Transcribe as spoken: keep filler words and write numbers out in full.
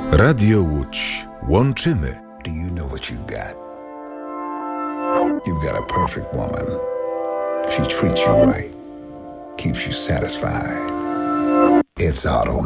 Radio Łódź. Łączymy. Do you know what you've got? You've got a perfect woman. She treats you right. Keeps you satisfied. It's automatic.